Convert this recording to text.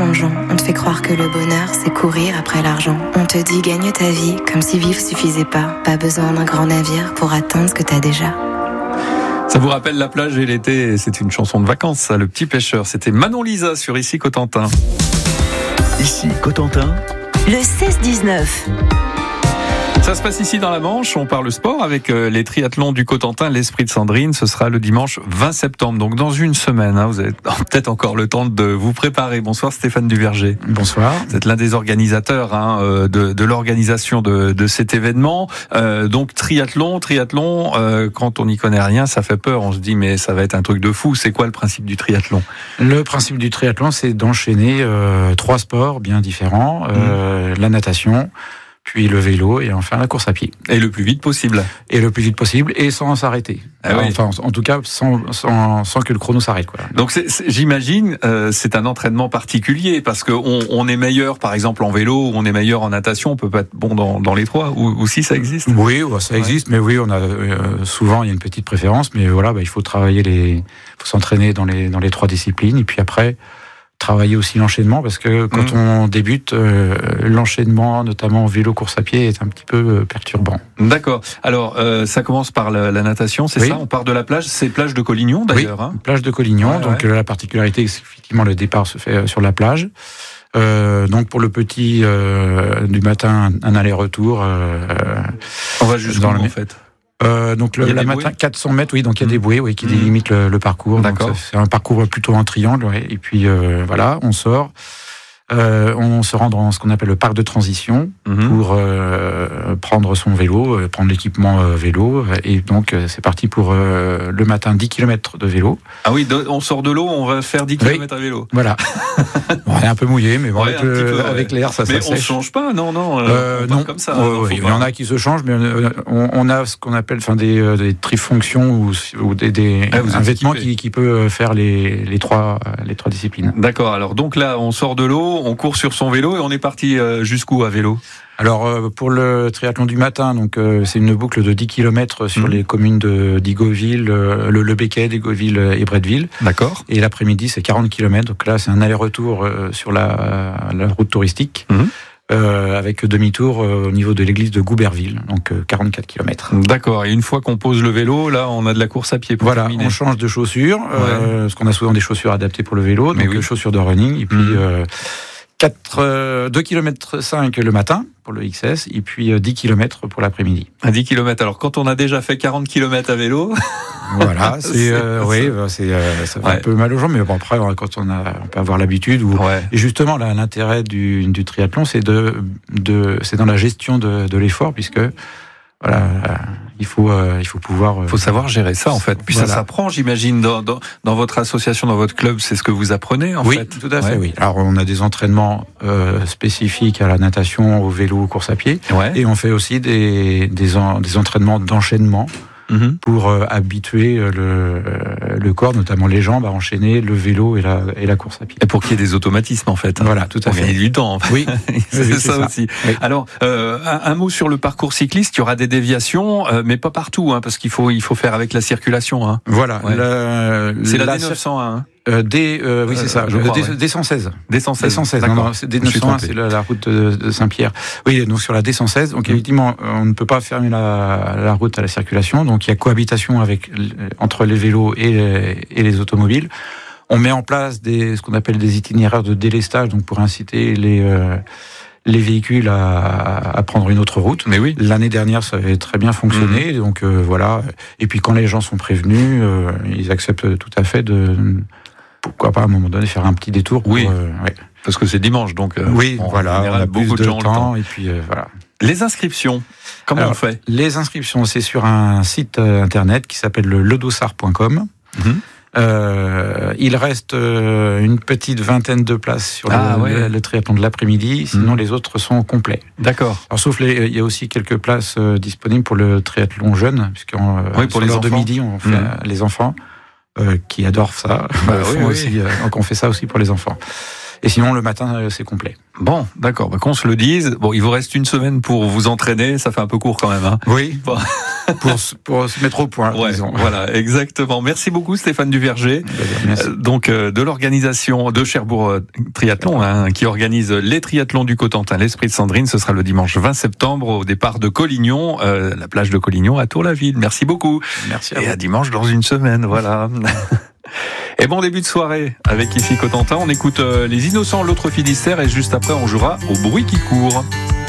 plongeon. On te fait croire que le bonheur, c'est courir après l'argent. On te dit gagne ta vie, comme si vivre suffisait pas. Pas besoin d'un grand navire pour atteindre ce que t'as déjà. Ça vous rappelle la plage et l'été, c'est une chanson de vacances, ça, Le Petit Pêcheur. C'était Manon Lisa sur Ici Cotentin. Ici Cotentin, le 16-19. Ça se passe ici dans la Manche, on parle sport avec les triathlons du Cotentin, l'Esprit de Sandrine. Ce sera le dimanche 20 septembre, donc dans une semaine. Vous avez peut-être encore le temps de vous préparer. Bonsoir Stéphane Duverger. Bonsoir. Vous êtes l'un des organisateurs de l'organisation de cet événement. Donc triathlon, quand on n'y connaît rien, ça fait peur. On se dit mais ça va être un truc de fou. C'est quoi le principe du triathlon ? Le principe du triathlon, c'est d'enchaîner 3 sports bien différents. La natation, puis le vélo et enfin la course à pied. Et le plus vite possible. Et sans s'arrêter. Ah oui. Enfin, en tout cas, sans que le chrono s'arrête, quoi. Donc j'imagine, c'est un entraînement particulier parce que on est meilleur, par exemple en vélo, ou on est meilleur en natation. On peut pas être bon dans les trois. Ou si ça existe. Oui, ça existe, mais oui, on a souvent il y a une petite préférence, mais voilà, il faut travailler faut s'entraîner dans les 3 disciplines et puis après travailler aussi l'enchaînement parce que quand on débute, l'enchaînement, notamment vélo, course à pied, est un petit peu perturbant. D'accord. Alors, ça commence par la natation, c'est ça ? On part de la plage, c'est plage de Collignon d'ailleurs. Oui, plage de Collignon. Donc la particularité, c'est effectivement le départ se fait sur la plage. Donc pour le petit du matin, un aller-retour. On va jusqu'où en fait ? Donc le matin, 400 mètres, oui, donc il y a des bouées qui délimitent le parcours. D'accord. Donc c'est un parcours plutôt en triangle, et puis voilà, on sort. On se rend dans ce qu'on appelle le parc de transition pour prendre son vélo, prendre l'équipement vélo, et donc c'est parti pour le matin 10 km de vélo. Ah oui, on sort de l'eau, on va faire 10 km à vélo. Voilà. On est un peu mouillé, mais bon, ouais, avec l'air, ça mais sèche. on ne change pas, non, non, comme ça. Il y en a qui se changent, mais on a ce qu'on appelle des trifonctions ou un vêtement qui peut faire les trois disciplines. D'accord, alors donc là, on sort de l'eau, on court sur son vélo et on est parti jusqu'où à vélo ? Alors pour le triathlon du matin, donc c'est une boucle de 10 km sur les communes d'Igoville, le Becquet, d'Igoville et Bretteville. D'accord. Et l'après-midi, c'est 40 km. Donc là, c'est un aller-retour sur la route touristique. Avec demi-tour au niveau de l'église de Gouberville, donc 44 km. D'accord, et une fois qu'on pose le vélo, là on a de la course à pied pour terminer. On change de chaussures, parce qu'on a souvent des chaussures adaptées pour le vélo, donc chaussures de running, et puis 2 km 5 le matin pour le XS, et puis 10 km pour l'après-midi. À 10 km, alors quand on a déjà fait 40 km à vélo... Voilà, ça fait un peu mal aux jambes, mais bon, après, quand on peut avoir l'habitude. Et justement, là, l'intérêt du triathlon, c'est c'est dans la gestion de l'effort, puisque voilà, il faut pouvoir. Faut savoir gérer ça, en fait. Puis ça s'apprend, j'imagine, dans votre association, dans votre club, c'est ce que vous apprenez, en fait. Oui, tout à fait, oui. Alors, on a des entraînements spécifiques à la natation, au vélo, aux courses à pied, et on fait aussi des entraînements d'enchaînement. Pour habituer le corps, notamment les jambes, à enchaîner le vélo et la course à pied. Et pour qu'il y ait des automatismes, en fait. Voilà, tout à fait. Gagner du temps. Oui, c'est ça aussi. Oui. Alors, un mot sur le parcours cycliste. Il y aura des déviations, mais pas partout, parce qu'il faut faire avec la circulation. Voilà. C'est la D901. Oui, c'est ça. D116. D116. Non, c'est D901, c'est la route de Saint-Pierre. Oui, donc sur la D116. Donc effectivement, on ne peut pas fermer la route à la circulation. Donc il y a cohabitation entre les vélos et les automobiles. On met en place ce qu'on appelle des itinéraires de délestage, donc pour inciter les véhicules à prendre une autre route. Mais oui. L'année dernière, ça avait très bien fonctionné. Donc voilà. Et puis quand les gens sont prévenus, ils acceptent tout à fait pourquoi pas à un moment donné faire un petit détour pour, parce que c'est dimanche, donc on a beaucoup de temps et puis voilà. Les inscriptions, comment on fait ? Les inscriptions, c'est sur un site internet qui s'appelle ledossard.com. Il reste une petite vingtaine de places sur le triathlon de l'après-midi, sinon les autres sont complets. D'accord. Alors, sauf il y a aussi quelques places disponibles pour le triathlon jeune, puisqu'on pour les heures de midi, on fait les enfants qui adorent ça. Donc on fait ça aussi pour les enfants. Et sinon, le matin, c'est complet. Bon, d'accord. Qu'on se le dise. Bon, il vous reste une semaine pour vous entraîner. Ça fait un peu court quand même. Oui. Bon. pour se mettre au point. Ouais, disons. voilà, exactement. Merci beaucoup Stéphane Duverger, de l'organisation de Cherbourg Triathlon, qui organise les triathlons du Cotentin, l'Esprit de Sandrine. Ce sera le dimanche 20 septembre au départ de Collignon, la plage de Collignon à Tour-la-Ville. Merci beaucoup. Merci à vous. Et à dimanche dans une semaine, voilà. Et bon début de soirée avec ici Cotentin. On écoute Les Innocents, l'autre Finistère, et juste après on jouera au bruit qui court.